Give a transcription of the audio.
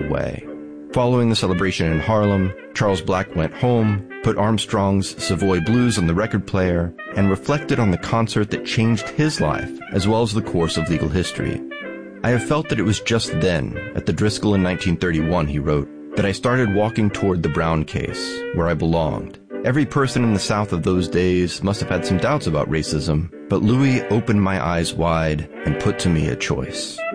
way. Following the celebration in Harlem, Charles Black went home, put Armstrong's Savoy Blues on the record player, and reflected on the concert that changed his life, as well as the course of legal history. I have felt that it was just then, at the Driscoll in 1931, he wrote, that I started walking toward the Brown case, where I belonged. Every person in the South of those days must have had some doubts about racism, but Louis opened my eyes wide and put to me a choice.